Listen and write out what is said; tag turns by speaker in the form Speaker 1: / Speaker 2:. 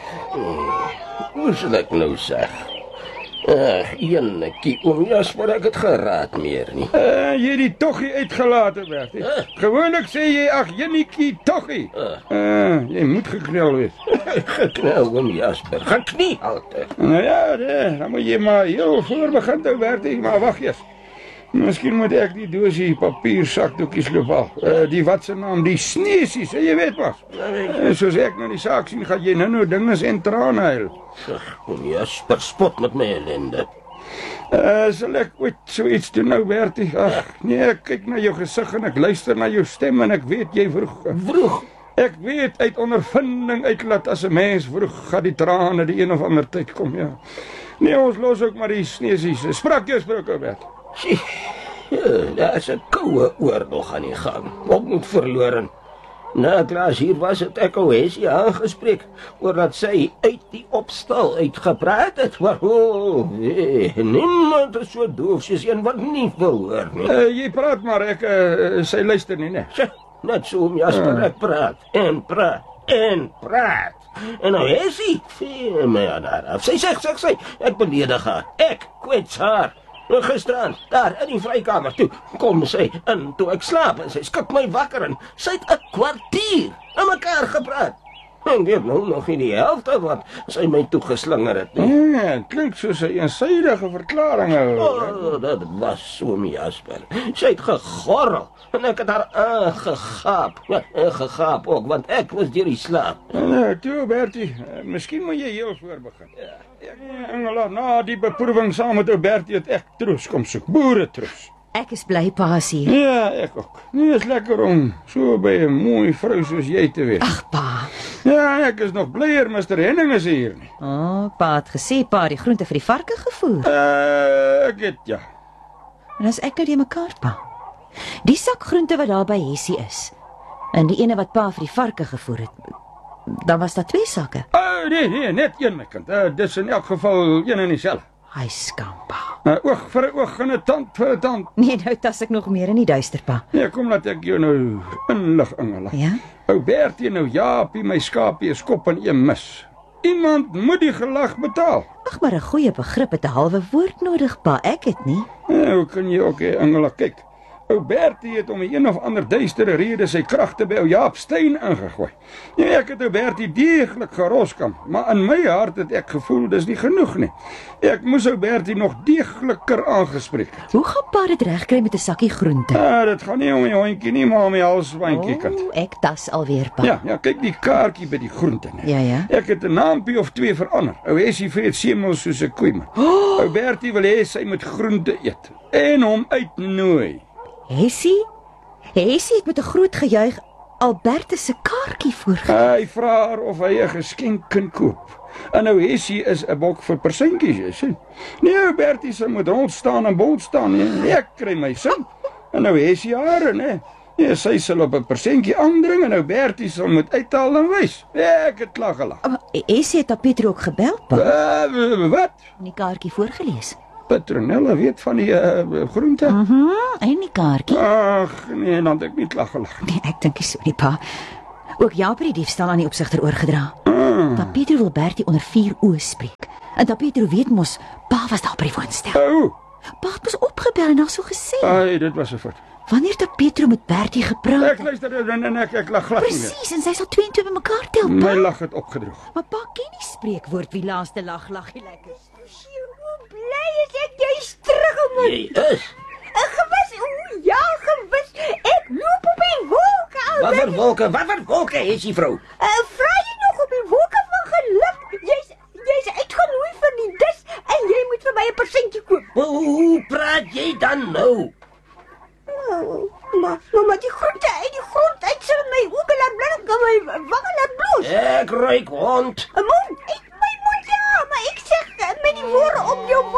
Speaker 1: Hoe sal ek nou sê? Eenetjie, oom Jasper, ek het geraad meer nie.
Speaker 2: Jy het die toggie uitgelaten, Bertie. Gewoonlik sê jy, ag, Jenniekie, toggie. Jy moet geknel wees.
Speaker 1: Geknel, oom Jasper, geknie altyd.
Speaker 2: Nou ja, dan moet jy maar heel voor begin toe, Bertie, maar wacht eers. Miskien moet ek die doosie papier sakdoekies loop al. Die wat se naam, die sneesies, jy weet pas. Soos ek nou die saak sien, gaan jy nou dinges en trane huil.
Speaker 1: Oom Jasper, spot met my ellende.
Speaker 2: Sal ek ooit so iets doen nou, Bertie? Ag, nee, ek kyk na jou gesig en ek luister na jou stem en ek weet jy vroeg. Ek weet uit ondervinding uitlaat as 'n mens vroeg gaan die trane die een of ander tyd kom, ja. Nee, ons los ook maar die sneesies. Sprak jy sprake, Bertie?
Speaker 1: Daar is 'n koue oorlog aan die gang. Opmoed verloren. Na Klaas hier was het ek Ohesie aangespreek oor dat sy uit die opstal uitgepraat het. Maar niemand is so doof soos een wat nie wil hoor nie.
Speaker 2: Jy praat maar, sy luister nie, ne?
Speaker 1: Net so, oom Jasper, ek praat en praat en praat. En Ohesie, sy sê, ek beledig haar, ek kwets haar. Gisteraan, daar in die vrykamer toe, kom sy in toe ek slaap en sy skik my wakker en sy het 'n kwartier aan mekaar gepraat. Ek weet nou nog nie die helfte wat sy my toegeslinger het nie.
Speaker 2: Ja, klink soos 'n eensydige verklaring.
Speaker 1: Dat was oom Jasper. Sy het gegorrel en ek het haar aangegaap. Ja, gegaap ook, want ek was deur die slaap.
Speaker 2: Toe, Bertie, miskien moet jy heel voor begin. Engela, na die beproeving saam met ou Bertie het ek troos kom soek, boeretroos.
Speaker 3: Ek is bly pa is hier.
Speaker 2: Ja, ek ook. Nee, is lekker om so by 'n mooi vrou soos jy te wees.
Speaker 3: Ag, pa.
Speaker 2: Ja, ek is nog blyer Mr. Henning is hier nie.
Speaker 3: Pa het gesê pa het die groente vir die varke gevoer.
Speaker 2: Ek het, ja.
Speaker 3: En as ek nou die mekaar, pa. Die sak groente wat daar by Hessie is, en die ene wat pa vir die varke gevoer het, dan was daar 2 sakke.
Speaker 2: Nee, net een, my kind. Dis in elk geval een en dieselfde.
Speaker 3: Hy skam, pa.
Speaker 2: Oog vir 'n oog en 'n tand vir 'n tand.
Speaker 3: Nee, nou tas ek nog meer in die duister, pa.
Speaker 2: Nee, kom laat ek jou nou inlig, Engela.
Speaker 3: Ja?
Speaker 2: Ou Bertie nou Jaapie, my skaapie is kop in een mis. Iemand moet die gelag betaal.
Speaker 3: Ag, maar 'n goeie begrip het 'n halwe woord nodig, pa. Ek het nie.
Speaker 2: Hoe kan jy ook, Engela, kyk. Ou Bertie het om een of ander duistere rede sy kragte by ou Jaap Steyn ingegooi. Nee, ek het ou Bertie deeglik geroskam, maar in my hart het ek gevoel dis nie genoeg nie. Ek moes ou Bertie nog deegliker aangespreek het.
Speaker 3: Hoe gaan pa dit regkry met 'n sakkie groente?
Speaker 2: Dit gaan nie om die hondjie nie, maar om die halsbandjie kind.
Speaker 3: Ek tas alweer, pa.
Speaker 2: Ja, kyk die kaartjie by die groente, nee.
Speaker 3: Ja.
Speaker 2: Ek het 'n naampie of 2 verander. Ou Hessie vreet semels soos 'n koeiman. Ou Bertie wil hê sy moet groente eet en hom uitnooi.
Speaker 3: Hessie het met 'n groot gejuig Albertus se kaartjie voorgegee.
Speaker 2: Hy vra haar of hy 'n geskenk kan koop. En nou Hessie is 'n bok vir persentjies, jy sien. Nee, Bertie se moet rond staan en bol staan, nee. Ek kry my sin. En nou Hessie haar, nee. Nee, sy sal op 'n persentjie aandring en nou Bertie sal moet uithaal en wys. Ek het klaar gelag.
Speaker 3: Hessie het Pietro ook gebel, pa.
Speaker 2: Wat?
Speaker 3: Die kaartjie voorgeles.
Speaker 2: Petronella weet van die groente.
Speaker 3: En die kaartjie.
Speaker 2: Ag, nee, dan het ek nie klaar gelag.
Speaker 3: Nee, ek dink nie so nie, pa. Ook Jaap het die diefstal aan die opsigter oorgedra. Dat Pietro wil Bertie onder 4 oë spreek. En dat Pietro weet mos, pa was daar by die woonstel. Pa het mos opgebel en daar so gesê.
Speaker 2: Dit was 'n fout.
Speaker 3: Wanneer het Pietro met Bertie gepraat?
Speaker 2: Ek luister en ek lag glad nie meer.
Speaker 3: Presies, en sy sal 2 en 2 bymekaar tel, pa.
Speaker 2: My lag het opgedroog.
Speaker 3: Maar pa ken nie spreekwoord wie laaste lag jy lekker.
Speaker 4: Hoe bly is ek jy's terug om
Speaker 1: Jy is?
Speaker 4: Gewis. Ek loop op die wolke al.
Speaker 1: Wat vir wolke is die vrou?
Speaker 4: Vra jy nog op die wolke van geluk? Jy's uitgenooi vir die dis en jy moet vir my 'n persentjie koop.
Speaker 1: Hoe praat jy dan nou?
Speaker 4: Maar die groente uit die grond uit sal my oë laat blink en my wange laat bloos.
Speaker 1: Ek ruik hond.
Speaker 4: 'n Mond, uit my mond, ja, maar ek sê met die woorde om jou